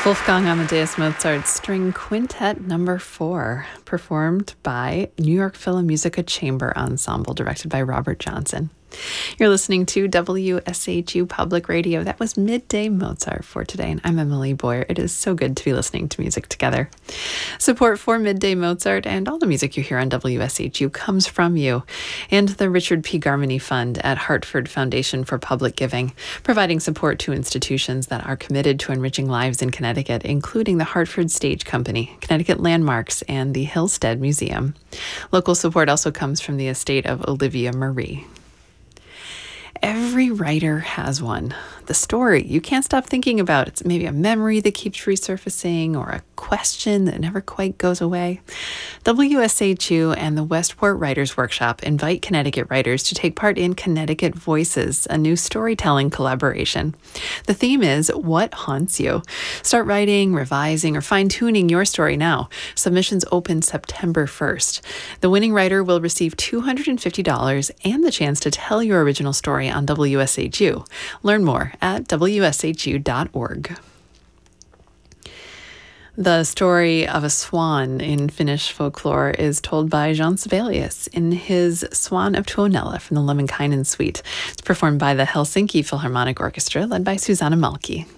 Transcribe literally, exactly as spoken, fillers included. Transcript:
Wolfgang Amadeus Mozart's String Quintet Number Four, performed by New York Philmusica Chamber Ensemble, directed by Robert Johnson. You're listening to W S H U Public Radio. That was Midday Mozart for today, and I'm Emily Boyer. It is so good to be listening to music together. Support for Midday Mozart and all the music you hear on W S H U comes from you and the Richard P. Garmany Fund at Hartford Foundation for Public Giving, providing support to institutions that are committed to enriching lives in Connecticut, including the Hartford Stage Company, Connecticut Landmarks, and the Hillstead Museum. Local support also comes from the estate of Olivia Marie. Every writer has one. The story you can't stop thinking about. It's maybe a memory that keeps resurfacing or a question that never quite goes away. W S H U and the Westport Writers Workshop invite Connecticut writers to take part in Connecticut Voices, a new storytelling collaboration. The theme is What Haunts You? Start writing, revising, or fine-tuning your story now. Submissions open September first. The winning writer will receive two hundred fifty dollars and the chance to tell your original story on W S H U. Learn more at W S H U dot org. The story of a swan in Finnish folklore is told by Jean Sibelius in his Swan of Tuonela from the Lemminkainen Suite. It's performed by the Helsinki Philharmonic Orchestra, led by Susanna Malki.